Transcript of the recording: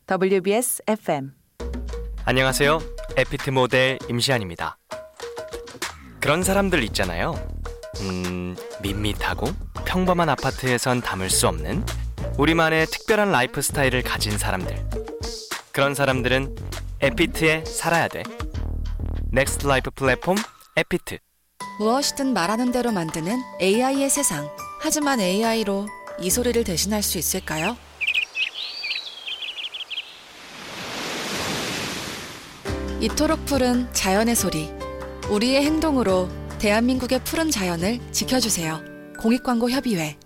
WBS FM. 안녕하세요. 에피트 모델 임시안입니다. 그런 사람들 있잖아요. 밋밋하고 평범한 아파트에선 담을 수 없는 우리만의 특별한 라이프 스타일을 가진 사람들. 그런 사람들은 에피트에 살아야 돼. 넥스트 라이프 플랫폼 에피트. 무엇이든 말하는 대로 만드는 AI의 세상. 하지만 AI로 이 소리를 대신할 수 있을까요? 이토록 푸른 자연의 소리. 우리의 행동으로 대한민국의 푸른 자연을 지켜주세요. 공익광고협의회